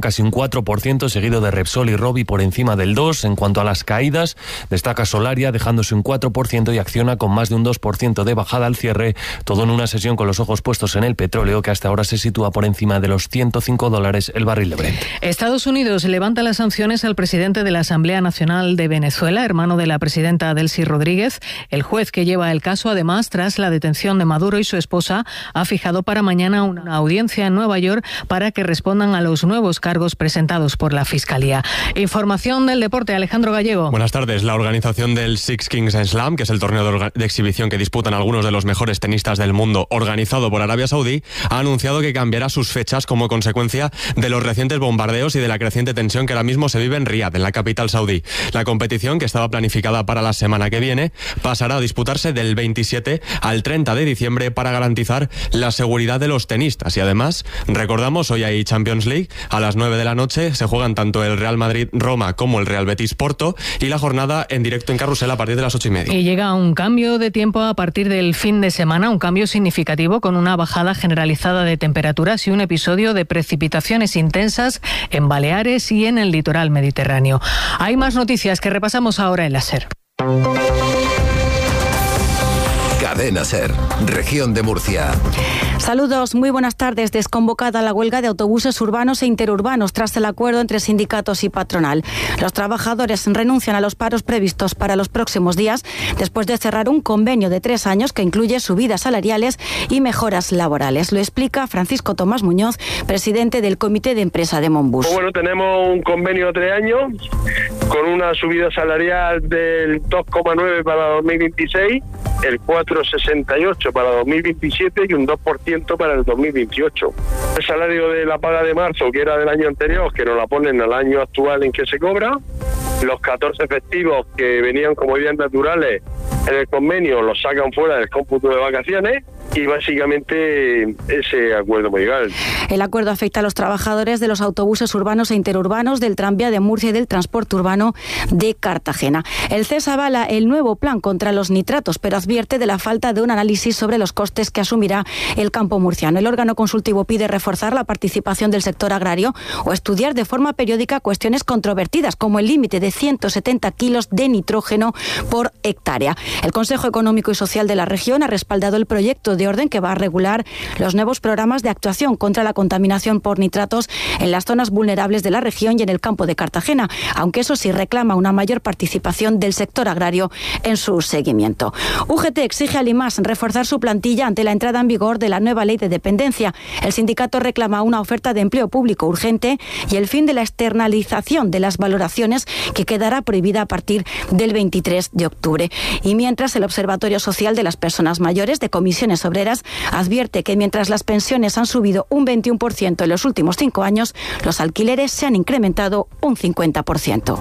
casi un 4%, seguido de Repsol y Robi por encima del 2%. En cuanto a las caídas, destaca Solaria dejándose un 4% y Acciona con más de un 2% de bajada al cierre, todo en una sesión con los ojos puestos en el petróleo, que hasta ahora se sitúa por encima de los $105 el barril de Brent. Estados Unidos levanta las sanciones al presidente de la Asamblea Nacional de Venezuela, hermano de la presidenta Delcy Rodríguez. El juez que lleva el caso, además, tras la detención de Maduro y su esposa, ha fijado para mañana una audiencia en Nueva York para que respondan a los nuevos cargos presentados por la Fiscalía. Información del deporte, Alejandro Gallego. Buenas tardes. La organización del Six Kings Slam, que es el torneo de exhibición que disputan algunos de los mejores tenistas del mundo, organizado por Arabia Saudí, ha anunciado que cambiará sus fechas como consecuencia de los recientes bombardeos y de la creciente tensión que ahora mismo se vive en Riad, en la capital saudí. La competición, que estaba planificada para la semana que viene, pasará a disputarse del 27 al 30 de diciembre para garantizar la seguridad de los tenistas. Y además, recordamos, hoy hay Champions League. A las 9 de la noche se juegan tanto el Real Madrid-Roma como el Real Betis-Porto, y la jornada en directo en Carrusel a partir de las 8:30. Y llega un cambio de tiempo a partir del fin de semana, un cambio significativo con una bajada generalizada de temperaturas y un episodio de precipitaciones intensas en Baleares y en el litoral mediterráneo. Hay más noticias que repasamos ahora en la SER. Cadena SER, Región de Murcia. Saludos, muy buenas tardes. Desconvocada la huelga de autobuses urbanos e interurbanos tras el acuerdo entre sindicatos y patronal. Los trabajadores renuncian a los paros previstos para los próximos días después de cerrar un convenio de 3 años que incluye subidas salariales y mejoras laborales. Lo explica Francisco Tomás Muñoz, presidente del Comité de Empresa de Monbus. Bueno, tenemos un convenio de 3 años con una subida salarial del 2,9 para 2026, el 4,68 para 2027 y un 2% para el 2028. El salario de la paga de marzo, que era del año anterior, que nos la ponen al año actual en que se cobra, los 14 festivos que venían como días naturales en el convenio los sacan fuera del cómputo de vacaciones, y básicamente ese acuerdo muy legal. El acuerdo afecta a los trabajadores de los autobuses urbanos e interurbanos, del tranvía de Murcia y del transporte urbano de Cartagena. El CES avala el nuevo plan contra los nitratos, pero advierte de la falta de un análisis sobre los costes que asumirá el campo murciano. El órgano consultivo pide reforzar la participación del sector agrario o estudiar de forma periódica cuestiones controvertidas, como el límite de 170 kilos de nitrógeno por hectárea. El Consejo Económico y Social de la región ha respaldado el proyecto de orden que va a regular los nuevos programas de actuación contra la contaminación por nitratos en las zonas vulnerables de la región y en el campo de Cartagena, aunque eso sí reclama una mayor participación del sector agrario en su seguimiento. UGT exige al IMAS reforzar su plantilla ante la entrada en vigor de la nueva ley de dependencia. El sindicato reclama una oferta de empleo público urgente y el fin de la externalización de las valoraciones, que quedará prohibida a partir del 23 de octubre. Y mientras, el Observatorio Social de las Personas Mayores de Comisiones Obreras advierte que mientras las pensiones han subido un 21% en los últimos 5 años, los alquileres se han incrementado un 50%.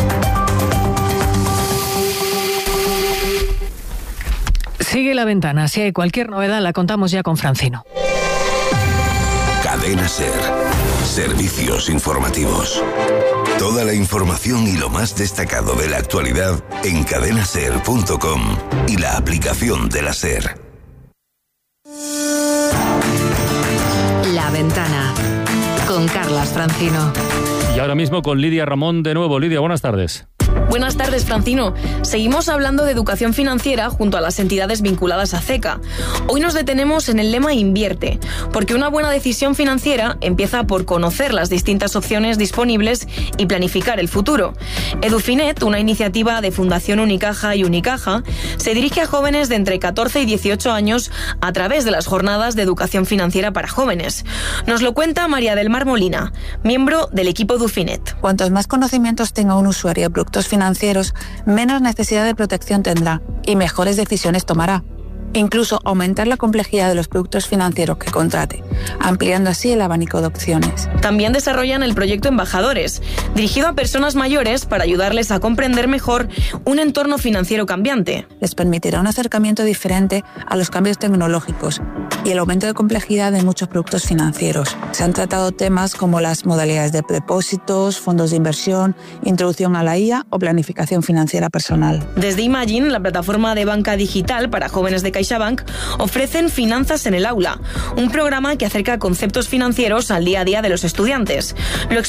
Sigue La Ventana. Si hay cualquier novedad, la contamos ya con Francino. Cadena SER. Servicios informativos. Toda la información y lo más destacado de la actualidad en cadenaser.com y la aplicación de la SER. La Ventana, con Carlas Francino. Y ahora mismo con Lidia Ramón de nuevo. Lidia, buenas tardes. Buenas tardes, Francino. Seguimos hablando de educación financiera junto a las entidades vinculadas a CECA. Hoy nos detenemos en el lema Invierte, porque una buena decisión financiera empieza por conocer las distintas opciones disponibles y planificar el futuro. Edufinet, una iniciativa de Fundación Unicaja y Unicaja, se dirige a jóvenes de entre 14 y 18 años a través de las jornadas de educación financiera para jóvenes. Nos lo cuenta María del Mar Molina, miembro del equipo Edufinet. Cuantos más conocimientos tenga un usuario de productos financieros, menos necesidad de protección tendrá y mejores decisiones tomará. Incluso aumentar la complejidad de los productos financieros que contrate, ampliando así el abanico de opciones. También desarrollan el proyecto Embajadores, dirigido a personas mayores para ayudarles a comprender mejor un entorno financiero cambiante. Les permitirá un acercamiento diferente a los cambios tecnológicos y el aumento de complejidad de muchos productos financieros. Se han tratado temas como las modalidades de depósitos, fondos de inversión, introducción a la IA o planificación financiera personal. Desde Imagine, la plataforma de banca digital para jóvenes de CaixaBank, ofrecen Finanzas en el Aula, un programa que acerca conceptos financieros al día a día de los estudiantes. Lo